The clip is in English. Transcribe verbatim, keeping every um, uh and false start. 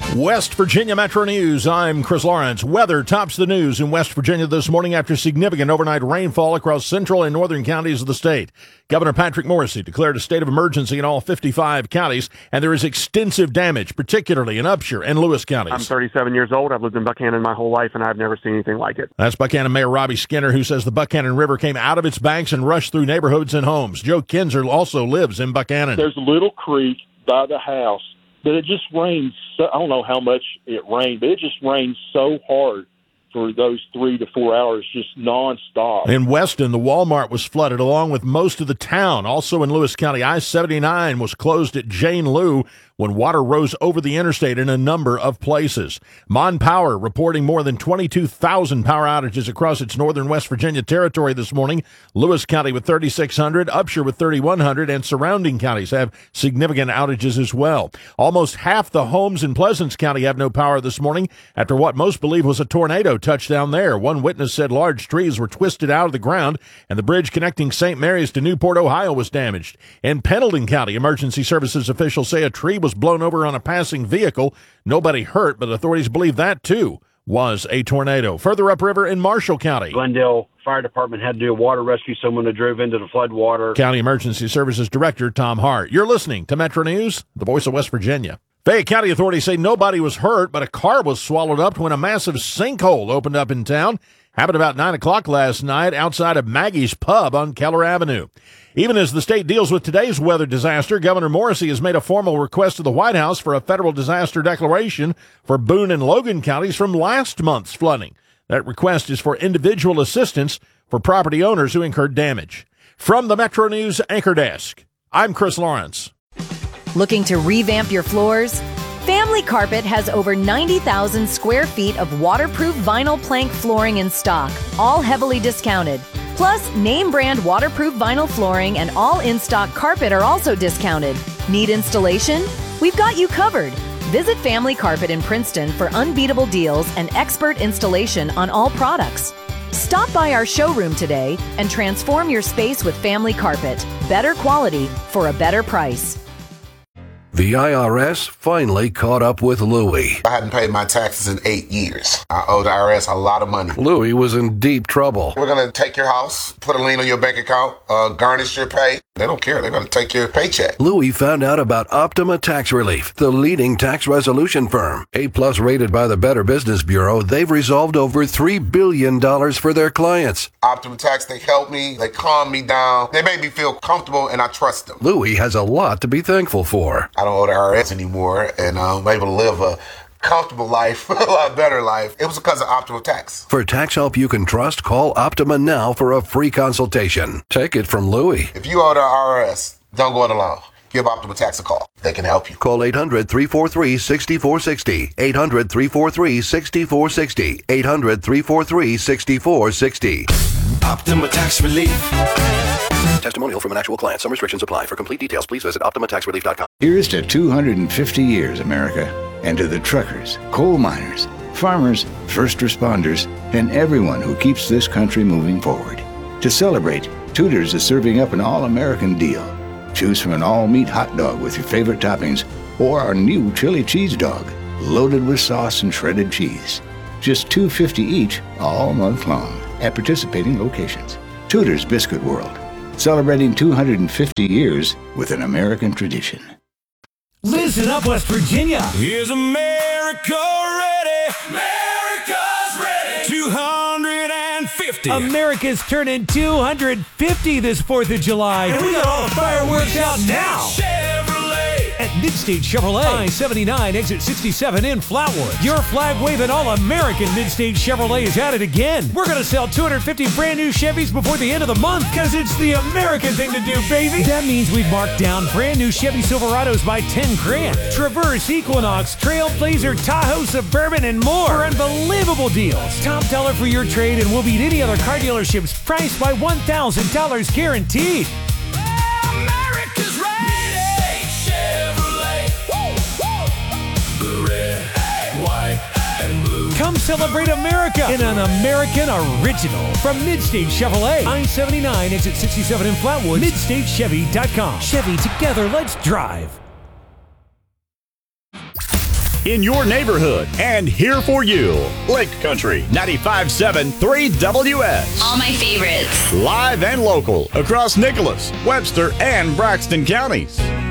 West Virginia Metro News. I'm Chris Lawrence. Weather tops the news in West Virginia this morning after significant overnight rainfall across central and northern counties of the state. Governor Patrick Morrisey declared a state of emergency in all fifty-five counties, and there is extensive damage, particularly in Upshur and Lewis counties. I'm thirty-seven years old. I've lived in Buchanan my whole life, and I've never seen anything like it. That's Buchanan Mayor Robbie Skinner, who says the Buchanan River came out of its banks and rushed through neighborhoods and homes. Joe Kinzer also lives in Buchanan. There's a little creek by the house, but it just rained. So, I don't know how much it rained, but it just rained so hard for those three to four hours, just nonstop. In Weston, the Walmart was flooded along with most of the town. Also in Lewis County, I seventy-nine was closed at Jane Lew when water rose over the interstate in a number of places. Mon Power reporting more than twenty-two thousand power outages across its northern West Virginia territory this morning. Lewis County with thirty-six hundred, Upshur with thirty-one hundred, and surrounding counties have significant outages as well. Almost half the homes in Pleasants County have no power this morning after what most believe was a tornado touchdown there. One witness said large trees were twisted out of the ground and the bridge connecting Saint Mary's to Newport, Ohio was damaged. In Pendleton County, emergency services officials say a tree was blown over on a passing vehicle. Nobody hurt, but authorities believe that too was a tornado. Further upriver in Marshall County, Glendale Fire Department had to do a water rescue. Someone that drove into the flood water. County Emergency Services Director Tom Hart. You're listening to Metro News, the voice of West Virginia. Fayette County authorities say nobody was hurt, but a car was swallowed up when a massive sinkhole opened up in town. Happened about nine o'clock last night outside of Maggie's Pub on Keller Avenue. Even as the state deals with today's weather disaster, Governor Morrisey has made a formal request to the White House for a federal disaster declaration for Boone and Logan counties from last month's flooding. That request is for individual assistance for property owners who incurred damage. From the Metro News Anchor Desk, I'm Chris Lawrence. Looking to revamp your floors? Family Carpet has over ninety thousand square feet of waterproof vinyl plank flooring in stock, all heavily discounted. Plus, name brand waterproof vinyl flooring and all in-stock carpet are also discounted. Need installation? We've got you covered. Visit Family Carpet in Princeton for unbeatable deals and expert installation on all products. Stop by our showroom today and transform your space with Family Carpet. Better quality for a better price. The I R S finally caught up with Louie. I hadn't paid my taxes in eight years. I owe the I R S a lot of money. Louie was in deep trouble. We're going to take your house, put a lien on your bank account, uh, garnish your pay. They don't care. They're going to take your paycheck. Louie found out about Optima Tax Relief, the leading tax resolution firm. A-plus rated by the Better Business Bureau, they've resolved over three billion dollars for their clients. Optima Tax, they help me. They calm me down. They make me feel comfortable, and I trust them. Louie has a lot to be thankful for. I don't owe the I R S anymore, and uh, I'm able to live a comfortable life, a lot better life. It was because of Optima Tax. For tax help you can trust, call Optima now for a free consultation. Take it from Louie. If you owe the I R S, don't go it alone. Give Optima Tax a call. They can help you. Call eight hundred, three four three, six four six zero. eight hundred, three four three, six four six zero. eight hundred, three four three, six four six zero. Optima Tax Relief. Testimonial from an actual client. Some restrictions apply. For complete details, please visit optima tax relief dot com. Here's to two hundred fifty years, America, and to the truckers, coal miners, farmers, first responders, and everyone who keeps this country moving forward. To celebrate, Tudor's is serving up an all-American deal. Choose from an all-meat hot dog with your favorite toppings or our new chili cheese dog, loaded with sauce and shredded cheese. Just two dollars and fifty cents each all month long at participating locations. Tudor's Biscuit World, celebrating two hundred fifty years with an American tradition. Listen up, West Virginia. Is America ready? America's ready. two hundred fifty. America's turning two hundred fifty this fourth of July. And we got all the fireworks out now. Chevrolet. At Midstate Chevrolet, I seventy-nine, exit sixty-seven in Flatwood. Your flag-waving all-American Midstate Chevrolet is at it again. We're going to sell two hundred fifty brand new Chevys before the end of the month because it's the American thing to do, baby. That means we've marked down brand new Chevy Silverados by ten grand. Traverse, Equinox, Trailblazer, Tahoe, Suburban, and more for unbelievable deals. Top dollar for your trade and we'll beat any other car dealerships priced by one thousand dollars guaranteed. America's ready. Chevrolet. Woo, woo. The red, white, and blue. Come celebrate America in an American original from Midstate Chevrolet. I seventy-nine, exit sixty-seven in Flatwood. midstate chevy dot com. Chevy, together, let's drive. in your neighborhood and here for you. Lake Country ninety-five point seven three W S. All my favorites. Live and local across Nicholas, Webster, and Braxton counties.